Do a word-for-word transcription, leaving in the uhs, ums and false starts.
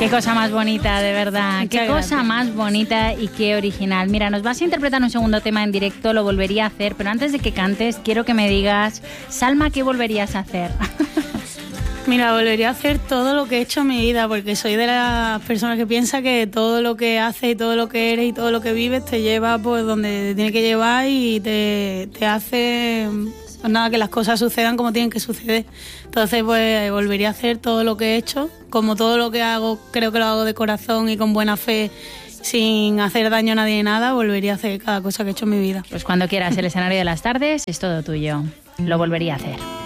Qué cosa más bonita, de verdad. Muchas qué gracias. cosa más bonita y qué original. Mira, nos vas a interpretar un segundo tema en directo, lo volvería a hacer, pero antes de que cantes, quiero que me digas, Salma, ¿qué volverías a hacer? Mira, volvería a hacer todo lo que he hecho en mi vida, porque soy de las personas que piensa que todo lo que haces y todo lo que eres y todo lo que vives te lleva pues donde te tiene que llevar y te, te hace pues nada, que las cosas sucedan como tienen que suceder. Entonces pues volvería a hacer todo lo que he hecho, como todo lo que hago, creo que lo hago de corazón y con buena fe, sin hacer daño a nadie ni nada, volvería a hacer cada cosa que he hecho en mi vida. Pues cuando quieras, el escenario de las tardes es todo tuyo. Lo volvería a hacer.